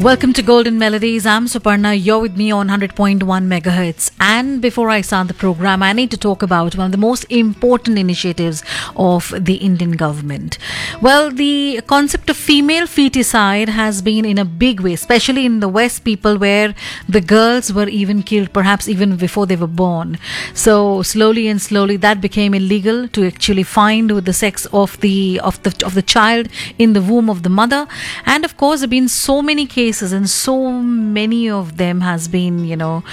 Welcome to Golden Melodies. I'm Suparna. You're with me on 100.1 megahertz. And before I start the program, I need to talk about one of the most important initiatives of the Indian government. Well, the concept of female feticide has been in a big way, especially in the West, people where the girls were even killed, perhaps even before they were born. So slowly and slowly, that became illegal to actually find with the sex of the child in the womb of the mother. And of course, there have been so many cases, and so many of them has been,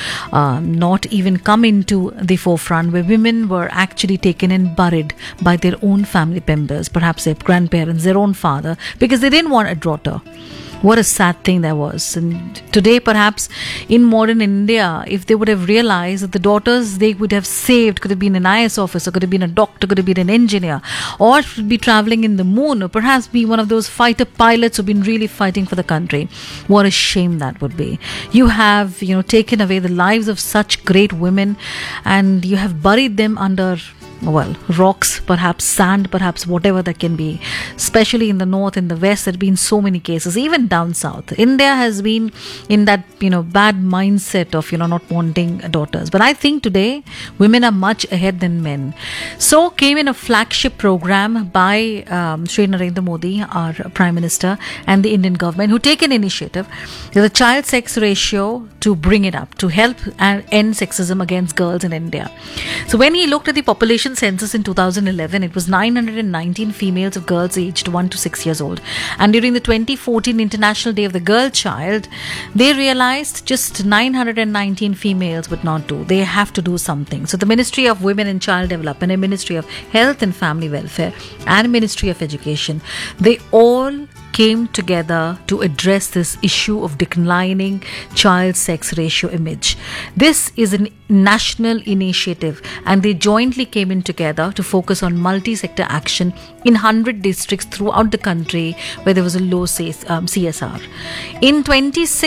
not even come into the forefront, where women were actually taken and buried by their own family members, perhaps their grandparents, their own father, because they didn't want a daughter. What a sad thing that was. And today, perhaps in modern India, if they would have realized that the daughters they would have saved could have been an IS officer, could have been a doctor, could have been an engineer, or be traveling in the moon, or perhaps be one of those fighter pilots who've been really fighting for the country. What a shame that would be. You have, taken away the lives of such great women, and you have buried them under, rocks, perhaps sand, perhaps whatever that can be. Especially in the north, in the west, there have been so many cases. Even down south, India has been in that bad mindset of not wanting daughters. But I think today women are much ahead than men. So came in a flagship program by Shri Narendra Modi, our Prime Minister, and the Indian government, who take an initiative, the child sex ratio, to bring it up, to help end sexism against girls in India. So when he looked at the population census in 2011, it was 919 females of girls aged 1 to 6 years old. And during the 2014 International Day of the Girl Child, they realized just 919 females would not do. They have to do something. So the Ministry of Women and Child Development, and Ministry of Health and Family Welfare, and Ministry of Education, they all came together to address this issue of declining child sex ratio image. This is a national initiative, and they jointly came in together to focus on multi-sector action in 100 districts throughout the country where there was a low CSR. In 26